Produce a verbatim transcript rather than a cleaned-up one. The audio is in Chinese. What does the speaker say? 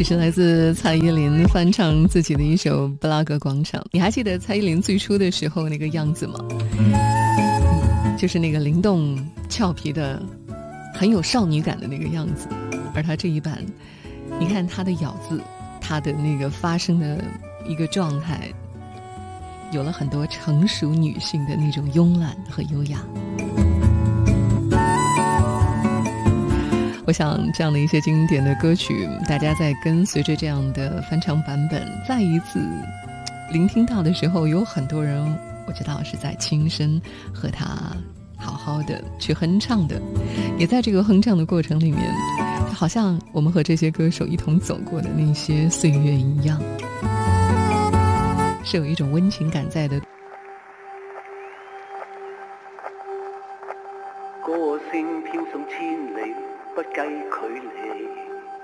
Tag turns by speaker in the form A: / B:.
A: 这是来自蔡依林翻唱自己的一首《布拉格广场》。你还记得蔡依林最初的时候那个样子吗？嗯，就是那个灵动俏皮的很有少女感的那个样子。而她这一版，你看她的咬字，她的那个发声的一个状态，有了很多成熟女性的那种慵懒和优雅。我想这样的一些经典的歌曲，大家在跟随着这样的翻唱版本再一次聆听到的时候，有很多人我知道是在亲身和他好好的去哼唱的，也在这个哼唱的过程里面，就好像我们和这些歌手一同走过的那些岁月一样，是有一种温情感在的。
B: 歌聲飄送千里，不計距離，